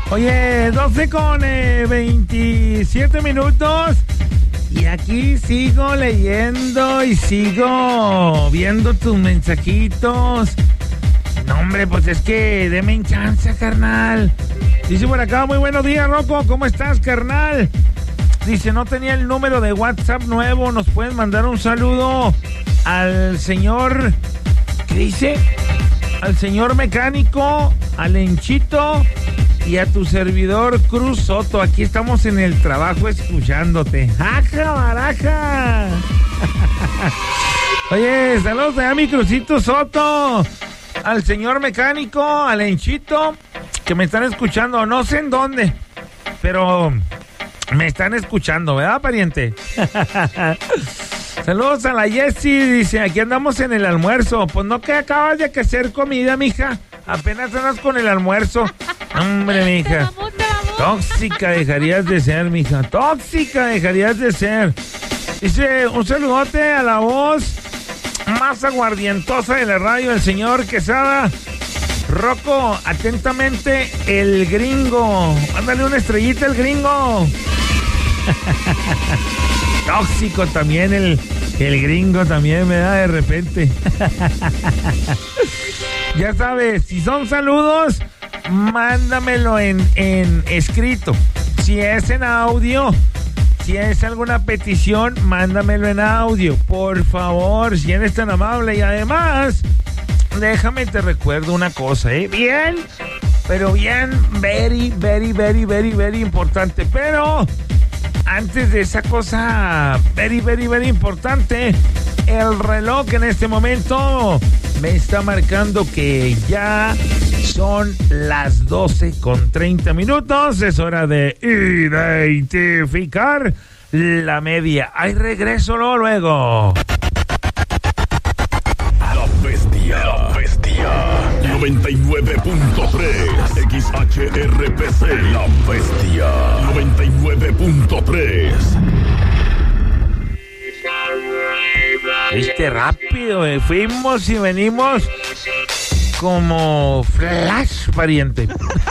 Oye, 12 con 27 minutos. Y aquí sigo leyendo y sigo viendo tus mensajitos. No, hombre, pues es que deme chance, carnal. Dice por acá, muy buenos días, Rocco. ¿Cómo estás, carnal? Dice, no tenía el número de WhatsApp nuevo. ¿Nos pueden mandar un saludo al señor... ¿Qué dice? Al señor mecánico, al Enchito y a tu servidor Cruz Soto. Aquí estamos en el trabajo escuchándote. ¡Aja, baraja! Oye, saludos a mi Crucito Soto, al señor mecánico, al Enchito, que me están escuchando. No sé en dónde, pero me están escuchando, ¿verdad, pariente? Saludos a la Jessie, dice, aquí andamos en el almuerzo. Pues no, que acabas de hacer comida, mija. Apenas andas con el almuerzo. Hombre, mija. Tóxica dejarías de ser, mija. Tóxica dejarías de ser. Dice, un saludote a la voz más aguardientosa de la radio, el señor Quesada. Rocco, atentamente, el gringo. Mándale una estrellita al gringo. Tóxico también el gringo también me da de repente. Ya sabes, si son saludos, mándamelo en escrito. Si es en audio, si es alguna petición, mándamelo en audio, por favor, si eres tan amable. Y además, déjame te recuerdo una cosa, bien, pero bien, very, very, very, very, very importante. Pero antes de esa cosa very, very, very importante, el reloj en este momento me está marcando que ya son las 12:30. Es hora de identificar la media. Hay regreso luego. La bestia. 99.3 XHRPC. La bestia 99.3. Rápido, fuimos y venimos como flash, pariente.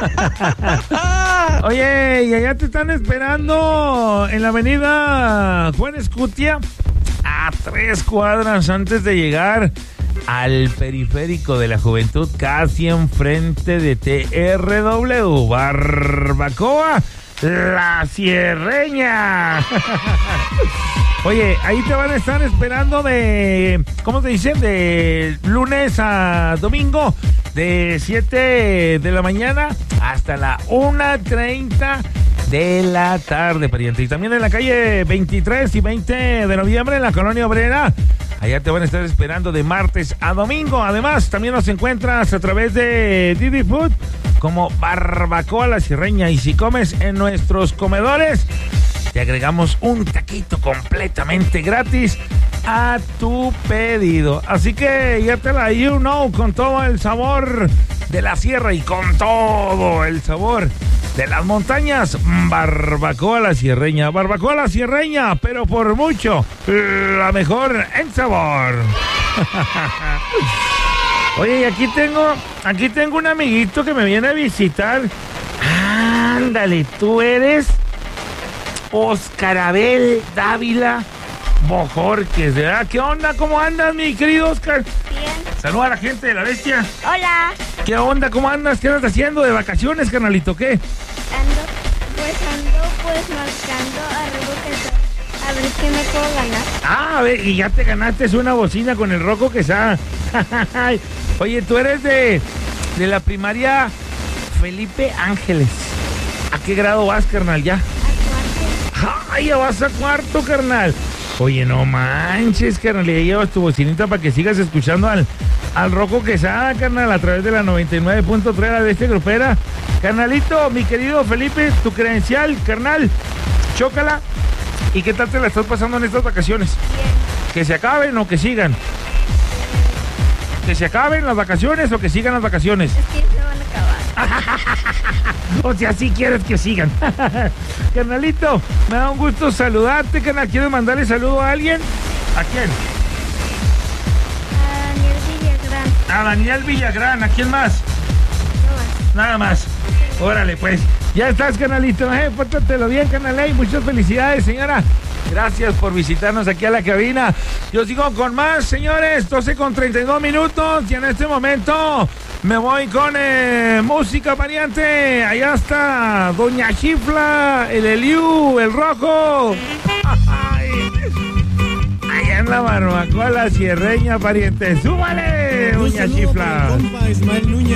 Oye, y allá te están esperando en la avenida Juan Escutia, a 3 cuadras antes de llegar al periférico de la juventud, casi enfrente de TRW, Barbacoa La Sierreña. Oye, ahí te van a estar esperando de, ¿cómo te dicen? De lunes a domingo, de 7 de la mañana hasta la 1:30 de la tarde, pariente. Y también en la calle 23 y 20 de noviembre, en la Colonia Obrera. Allá te van a estar esperando de martes a domingo. Además, también nos encuentras a través de Didi Food como Barbacoa La Sierreña. Y si comes en nuestros comedores, te agregamos un taquito completamente gratis a tu pedido. Así que ya te la con todo el sabor de la sierra y con todo el sabor de las montañas. Barbacoa La Sierreña. Barbacoa La Sierreña, pero por mucho la mejor en sabor. Oye, y aquí tengo un amiguito que me viene a visitar. Ándale, tú eres Oscar Abel Dávila Bojorquez, ¿verdad? ¿Qué onda? ¿Cómo andas, mi querido Oscar? Bien. Saluda a la gente de La Bestia. Hola. ¿Qué onda? ¿Cómo andas? ¿Qué andas haciendo de vacaciones, carnalito? ¿Qué? Ando marcando a ver qué me puedo ganar. A ver, y ya te ganaste una bocina con el Rocco Quesada. Oye, tú eres de la primaria Felipe Ángeles. ¿A qué grado vas, carnal, ya? A cuarto. ¡Ay, ya vas a cuarto, carnal! Oye, no manches, carnal, ya llevas tu bocinita para que sigas escuchando al Rocco Quesada, carnal, a través de la 99.3 de este grupera. Carnalito, mi querido Felipe, tu credencial, carnal, chócala. ¿Y qué tal te la estás pasando en estas vacaciones? Bien. ¿Que se acaben o que sigan? ¿Que se acaben las vacaciones o que sigan las vacaciones? Es que se van a acabar. O sea, sí quieres que sigan. Carnalito, me da un gusto saludarte, carnal. ¿Quieres mandarle saludo a alguien? ¿A quién? A Daniel Villagrán. A Daniel Villagrán. ¿A quién más? No más. Nada más. Sí. Órale, pues. Ya estás, canalito. Pórtatelo bien, canaley. Muchas felicidades, señora. Gracias por visitarnos aquí a la cabina. Yo sigo con más, señores. 12:32. Y en este momento me voy con música, pariente. Allá está Doña Chifla, el Eliu, el Rojo. Allá en la barbacoa, la sierreña, pariente. ¡Súbale, Doña Chifla! Compa Ismael Núñez.